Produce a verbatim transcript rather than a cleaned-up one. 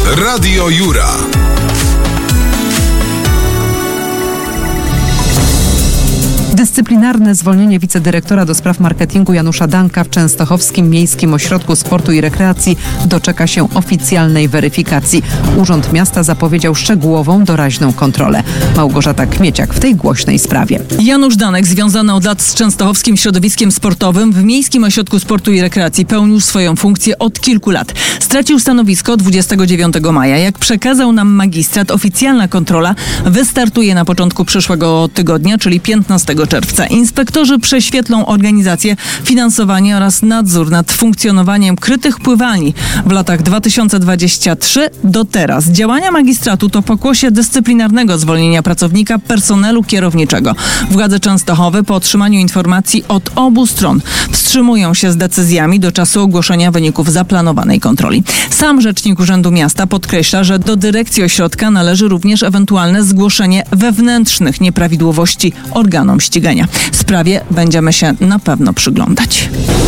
Radio Jura. Dyscyplinarne zwolnienie wicedyrektora do spraw marketingu Janusza Danka w Częstochowskim Miejskim Ośrodku Sportu i Rekreacji doczeka się oficjalnej weryfikacji. Urząd Miasta zapowiedział szczegółową, doraźną kontrolę. Małgorzata Kmieciak w tej głośnej sprawie. Janusz Danek, związany od lat z częstochowskim środowiskiem sportowym, w Miejskim Ośrodku Sportu i Rekreacji pełnił swoją funkcję od kilku lat. Stracił stanowisko dwudziestego dziewiątego maja. Jak przekazał nam magistrat, oficjalna kontrola wystartuje na początku przyszłego tygodnia, czyli piętnastego czerwca. Inspektorzy prześwietlą organizację, finansowanie oraz nadzór nad funkcjonowaniem krytych pływalni w latach dwa tysiące dwudziestym trzecim do teraz. Działania magistratu to pokłosie dyscyplinarnego zwolnienia pracownika personelu kierowniczego. Władze Częstochowy po otrzymaniu informacji od obu stron wstrzymują się z decyzjami do czasu ogłoszenia wyników zaplanowanej kontroli. Sam rzecznik Urzędu Miasta podkreśla, że do dyrekcji ośrodka należy również ewentualne zgłoszenie wewnętrznych nieprawidłowości organom ścigania. Sprawie będziemy się na pewno przyglądać.